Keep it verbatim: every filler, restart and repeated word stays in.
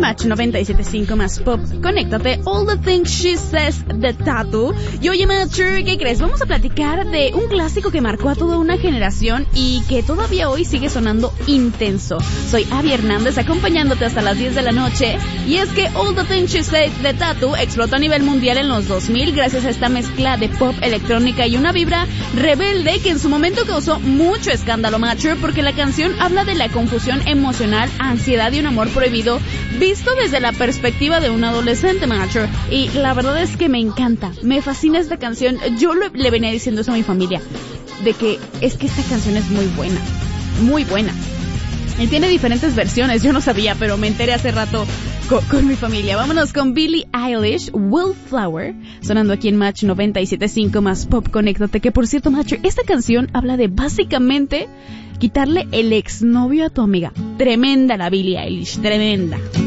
Match noventa y siete punto cinco más pop. Conéctate, All the Things She Says de Tatu. Y oye, Matcher, ¿qué crees? Vamos a platicar de un clásico que marcó a toda una generación y que todavía hoy sigue sonando intenso. Soy Abby Hernández, acompañándote hasta las diez de la noche. Y es que All the Things She Says de Tatu explotó a nivel mundial en los dos mil gracias a esta mezcla de pop, electrónica y una vibra rebelde que en su momento causó mucho escándalo, Matcher, porque la canción habla de la confusión emocional, ansiedad y un amor prohibido visto desde la perspectiva de un adolescente, Matcher. Y la verdad es que me encanta, me fascina esta canción. Yo le, le venía diciendo eso a mi familia, de que es que esta canción es muy buena, muy buena. Y tiene diferentes versiones, yo no sabía, pero me enteré hace rato con, con mi familia. Vámonos con Billie Eilish, Wildflower, sonando aquí en Match noventa y siete punto cinco más pop. Conéctate, que por cierto, Matcher, esta canción habla de básicamente quitarle el exnovio a tu amiga. Tremenda la Billie Eilish, tremenda.